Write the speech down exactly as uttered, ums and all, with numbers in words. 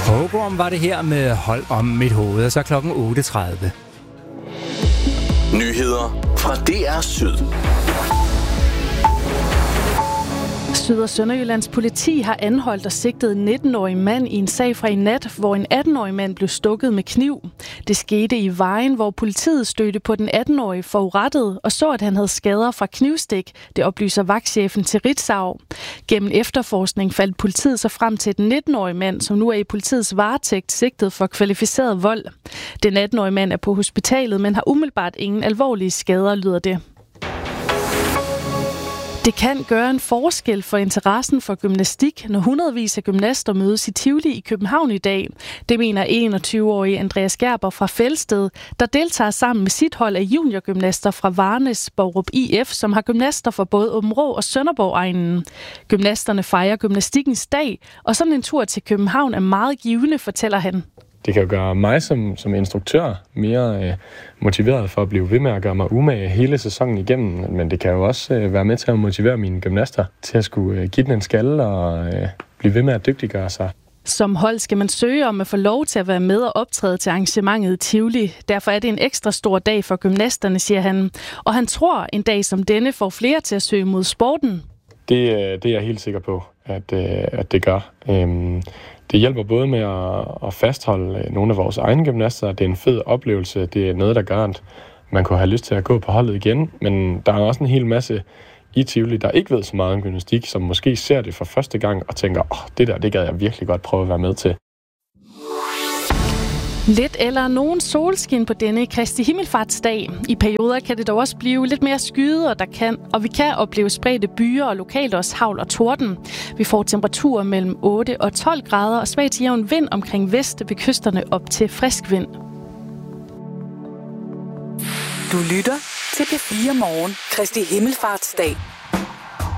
Pogrom var det her med Hold om mit hoved, og så klokken otte tredive. Nyheder fra D R Syd. Syd- og Sønderjyllands politi har anholdt og sigtet en nitten-årig mand i en sag fra i nat, hvor en atten-årig mand blev stukket med kniv. Det skete i Vejen, hvor politiet stødte på den atten-årige forurettede og så, at han havde skader fra knivstik. Det oplyser vagtchefen til Ritzau. Gennem efterforskning faldt politiet så frem til den nitten-årige mand, som nu er i politiets varetægt sigtet for kvalificeret vold. Den atten-årige mand er på hospitalet, men har umiddelbart ingen alvorlige skader, lyder det. Det kan gøre en forskel for interessen for gymnastik, når hundredvis af gymnaster mødes i Tivoli i København i dag. Det mener enogtyve-årige Andreas Gerber fra Felsted, der deltager sammen med sit hold af juniorgymnaster fra Varnes Borup I F, som har gymnaster fra både Aabenraa og Sønderborg-egnen. Gymnasterne fejrer gymnastikkens dag, og sådan en tur til København er meget givende, fortæller han. Det kan jo gøre mig som, som instruktør mere øh, motiveret for at blive ved med at gøre mig umage hele sæsonen igennem, men det kan jo også øh, være med til at motivere mine gymnaster til at skulle øh, give den en skalle og øh, blive ved med at dygtiggøre sig. Som hold skal man søge om at få lov til at være med og optræde til arrangementet i Tivoli. Derfor er det en ekstra stor dag for gymnasterne, siger han. Og han tror, en dag som denne får flere til at søge mod sporten. Det, det er jeg helt sikker på, at, at det gør. Øhm, Det hjælper både med at, at fastholde nogle af vores egne gymnaster. Det er en fed oplevelse. Det er noget, der gør, at man kunne have lyst til at gå på holdet igen. Men der er også en hel masse i Tivoli, der ikke ved så meget om gymnastik, som måske ser det for første gang og tænker, åh, oh, det der, det gad jeg virkelig godt prøve at være med til. Lidt eller nogen solskin på denne Kristi Himmelfartsdag. I perioder kan det dog også blive lidt mere skyet, og, der kan, og vi kan opleve spredte byer og lokalt også hagl og torden. Vi får temperaturer mellem otte og tolv grader og svag til jævn vind omkring vest ved kysterne op til frisk vind. Du lytter til P fire Morgen Kristi Himmelfartsdag.